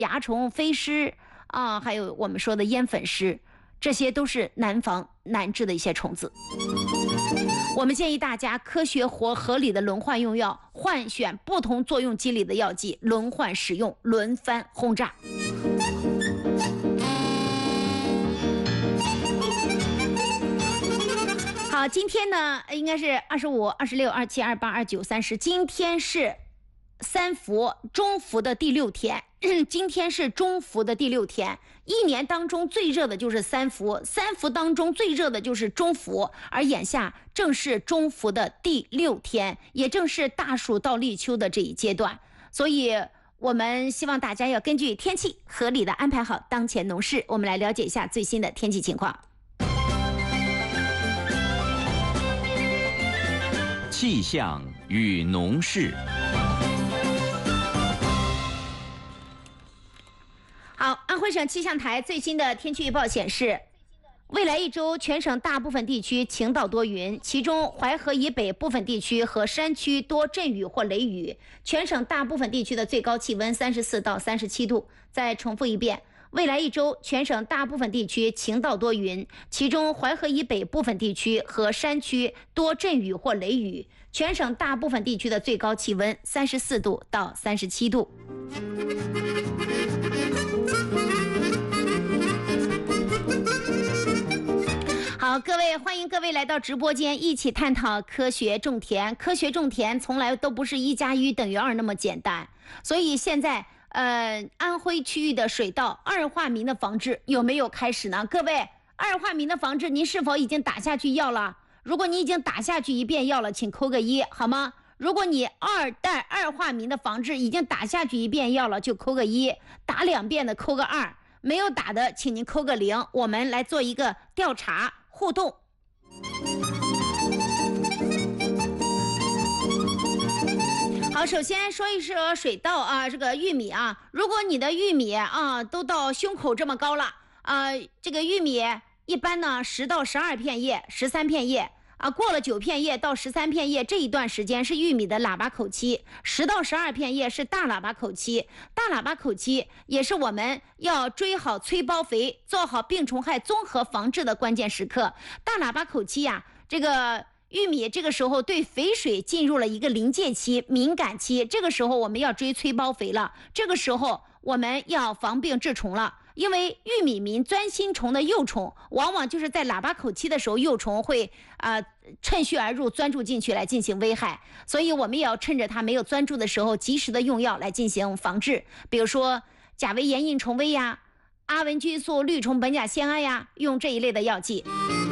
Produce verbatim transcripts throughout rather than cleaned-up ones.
蚜虫、飞虱啊，还有我们说的烟粉虱，这些都是难防难治的一些虫子。我们建议大家科学合合理的轮换用药，换选不同作用机理的药剂，轮换使用，轮番轰炸。好，今天呢应该是二十五、二十六、二七、二八、二九、三十，今天是三伏中伏的第六天。今天是中伏的第六天，一年当中最热的就是三伏，三伏当中最热的就是中伏，而眼下正是中伏的第六天，也正是大暑到立秋的这一阶段，所以我们希望大家要根据天气合理的安排好当前农事。我们来了解一下最新的天气情况。 气象与农事。 好，安徽省气象台最新的天气预报显示，未来一周全省大部分地区晴到多云，其中淮河以北部分地区和山区多阵雨或雷雨。全省大部分地区的最高气温三十四到三十七度。再重复一遍，未来一周全省大部分地区晴到多云，其中淮河以北部分地区和山区多阵雨或雷雨。全省大部分地区的最高气温三十四度到三十七度。好，各位，欢迎各位来到直播间，一起探讨科学种田。科学种田从来都不是一加一等于二那么简单，所以现在呃，安徽区域的水稻二化民的防治有没有开始呢？各位，二化民的防治您是否已经打下去药了？如果你已经打下去一遍药了，请扣个一，好吗？如果你二代二化民的防治已经打下去一遍药了，就扣个一，打两遍的扣个二，没有打的请您扣个零。我们来做一个调查互动。好，首先说一说水稻啊，这个玉米啊，如果你的玉米啊都到胸口这么高了啊，这个玉米一般呢十到十二片叶，十三片叶啊，过了九片叶到十三片叶这一段时间是玉米的喇叭口期，十到十二片叶是大喇叭口期，大喇叭口期也是我们要追好催包肥，做好病虫害综合防治的关键时刻。大喇叭口期呀，这个玉米这个时候对肥水进入了一个临界期、敏感期，这个时候我们要追催包肥了，这个时候我们要防病治虫了。因为玉米民钻心虫的幼虫往往就是在喇叭口期的时候，幼虫会啊、呃、趁虚而入，钻住进去来进行危害，所以我们也要趁着它没有钻住的时候及时的用药来进行防治，比如说甲维盐印虫威呀、阿文菌素、绿虫苯甲酰胺呀，用这一类的药剂。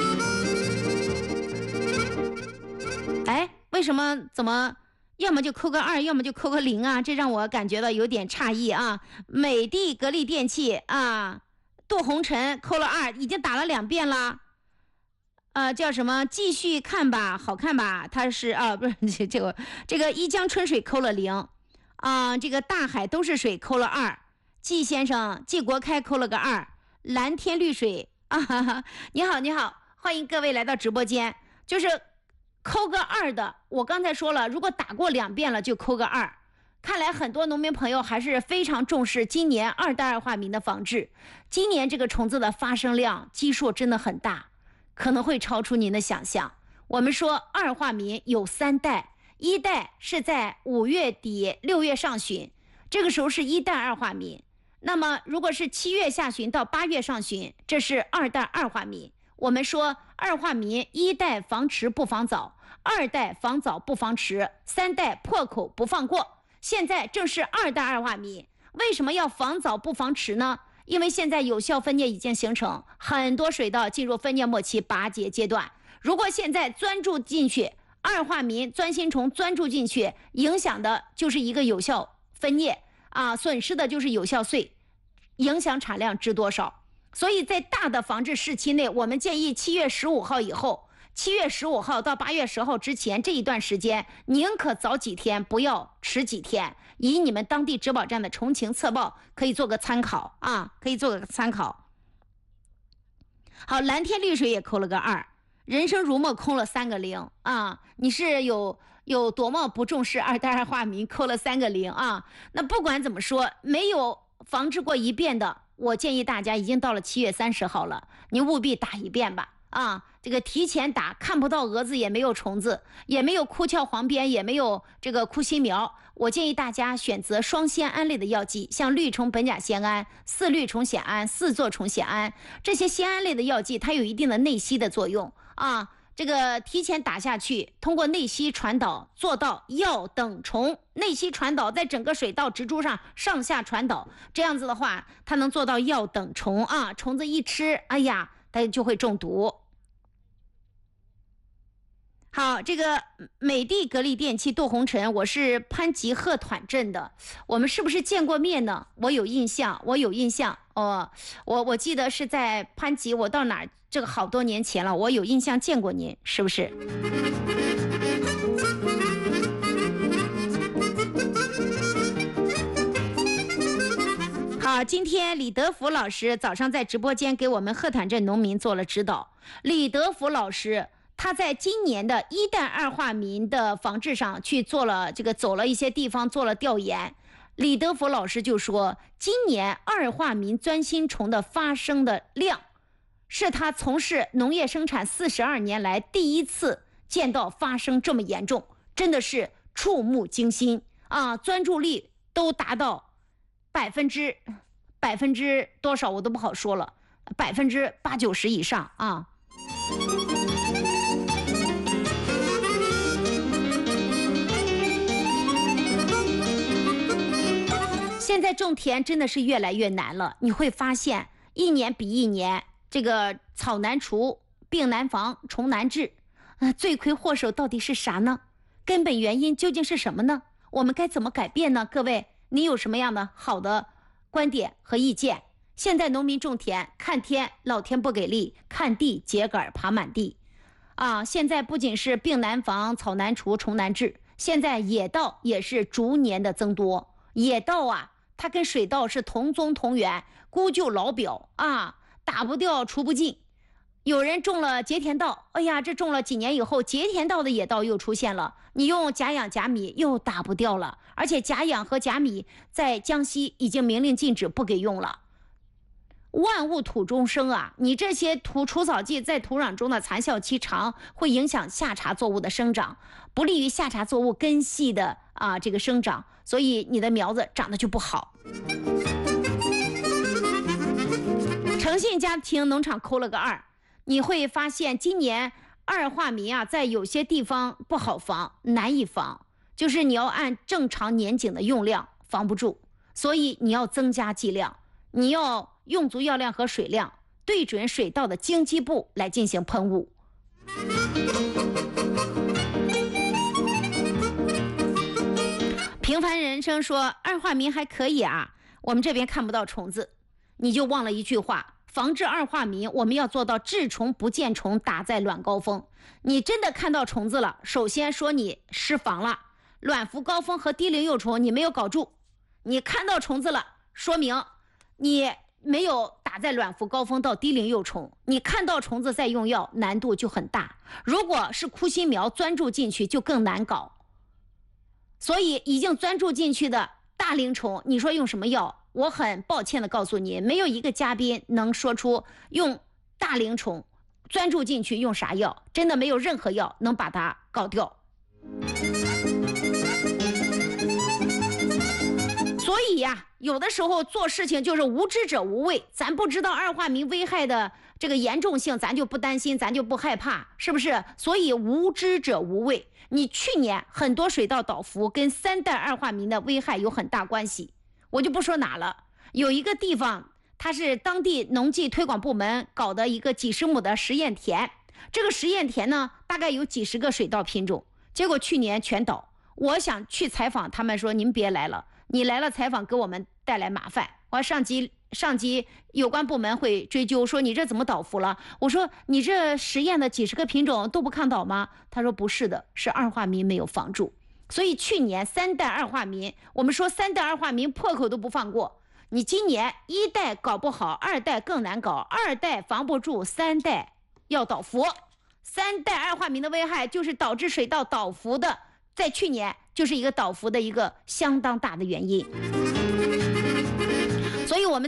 哎，为什么怎么要么就扣个二，要么就扣个零啊？这让我感觉到有点诧异啊！美的格力电器啊，杜红尘扣了二，已经打了两遍了。呃，叫什么？继续看吧，好看吧？它是啊，不是这个这个一江春水扣了零啊，这个大海都是水扣了二，季先生季国开扣了个二，蓝天绿水啊哈哈！你好，你好，欢迎各位来到直播间，就是。扣个二的，我刚才说了，如果打过两遍了就扣个二。看来很多农民朋友还是非常重视今年二代二化民的防治。今年这个虫子的发生量基数真的很大，可能会超出您的想象。我们说二化民有三代，一代是在五月底六月上旬，这个时候是一代二化民。那么如果是七月下旬到八月上旬，这是二代二化民。我们说二化民，一代防迟不防早，二代防早不防迟，三代破口不放过。现在正是二代二化民，为什么要防早不防迟呢？因为现在有效分蘖已经形成，很多水稻进入分蘖末期拔节阶段。如果现在钻住进去，二化民钻心虫钻住进去，影响的就是一个有效分蘖啊，损失的就是有效穗，影响产量值多少？所以在大的防治时期内，我们建议七月十五号以后，七月十五号到八月十号之前这一段时间，宁可早几天，不要迟几天。以你们当地植保站的虫情测报可以做个参考啊，可以做个参考。好，蓝天绿水也扣了个二，人生如梦空了三个零啊！你是有有多么不重视二代二化民，扣了三个零啊？那不管怎么说，没有防治过一遍的，我建议大家已经到了七月三十号了，你务必打一遍吧。啊，这个提前打，看不到蛾子，也没有虫子，也没有枯鞘黄边，也没有这个枯心苗。我建议大家选择双酰胺类的药剂，像绿虫苯甲酰胺、四氯虫酰胺、四唑虫酰胺这些酰胺类的药剂，它有一定的内吸的作用啊。这个提前打下去，通过内吸传导，做到药等虫，内吸传导，在整个水稻植株上上下传导，这样子的话，它能做到药等虫啊。虫子一吃，哎呀，它就会中毒。好，这个美的格力电器杜红尘，我是潘集鹤团镇的，我们是不是见过面呢？我有印象，我有印象哦，我我记得是在潘集，我到哪儿？这个好多年前了，我有印象见过您，是不是？好，今天李德福老师早上在直播间给我们鹤团镇农民做了指导。李德福老师他在今年的一代二化民的防治上去做了这个走了一些地方做了调研。李德福老师就说，今年二化民钻心虫的发生的量是他从事农业生产四十二年来第一次见到发生这么严重，真的是触目惊心啊！专注力都达到百分之百分之多少我都不好说了，百分之八九十以上啊！现在种田真的是越来越难了，你会发现一年比一年，这个草难除，病难防，虫难治，呃，罪魁祸首到底是啥呢？根本原因究竟是什么呢？我们该怎么改变呢？各位，你有什么样的好的观点和意见？现在农民种田，看天老天不给力，看地秸秆爬满地，啊！现在不仅是病难防，草难除，虫难治，现在野盗也是逐年的增多。野盗啊，它跟水稻是同宗同源，孤旧老表啊，打不掉除不尽。有人种了节田稻，哎呀，这种了几年以后，节田稻的野稻又出现了。你用甲氧甲米又打不掉了，而且甲氧和甲米在江西已经明令禁止不给用了。万物土中生啊，你这些土除草剂在土壤中的残效期长，会影响夏茬作物的生长，不利于夏茬作物根系的啊这个生长，所以你的苗子长得就不好。诚信家庭农场扣了个二，你会发现今年二化民啊，在有些地方不好防，难以防，就是你要按正常年景的用量防不住，所以你要增加剂量，你要用足药量和水量，对准水稻的茎基部来进行喷雾。平凡人生说，二化民还可以啊，我们这边看不到虫子，你就忘了一句话，防治二化民，我们要做到治虫不见虫，打在卵高峰。你真的看到虫子了，首先说你失防了，卵伏高峰和低龄幼虫你没有搞住。你看到虫子了，说明你没有打在卵伏高峰到低龄幼虫，你看到虫子再用药难度就很大。如果是枯心苗钻注进去就更难搞，所以已经钻注进去的大龄虫，你说用什么药？我很抱歉的告诉你，没有一个嘉宾能说出用大龄虫钻注进去用啥药，真的没有任何药能把它搞掉。所以呀、啊，有的时候做事情就是无知者无畏，咱不知道二化民危害的这个严重性，咱就不担心，咱就不害怕，是不是？所以无知者无畏。你去年很多水稻倒伏跟三代二化民的危害有很大关系，我就不说哪了。有一个地方，它是当地农技推广部门搞的一个几十亩的实验田，这个实验田呢，大概有几十个水稻品种，结果去年全倒。我想去采访，他们说您别来了，你来了采访给我们带来麻烦，我上级上级有关部门会追究，说你这怎么倒伏了？我说你这实验的几十个品种都不抗倒吗？他说不是的，是二化民没有防住。所以去年三代二化民，我们说三代二化民破口都不放过，你今年一代搞不好，二代更难搞，二代防不住，三代要倒伏。三代二化民的危害就是导致水稻倒伏的，在去年就是一个倒伏的一个相当大的原因。 所以我们。